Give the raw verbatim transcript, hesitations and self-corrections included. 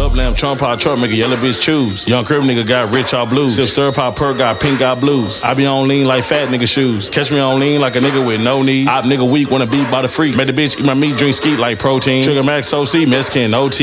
up lamb, trump pop truck, make a yellow bitch choose. Young crib nigga got rich all blues. Sip syrup pop perk, got pink, got blues. I be on lean like fat nigga shoes. Catch me on lean like a nigga with no knees. Op nigga weak, wanna beat by the freak. Make the bitch eat my meat, drink skeet like protein. Trigger max O C, Mexican O T.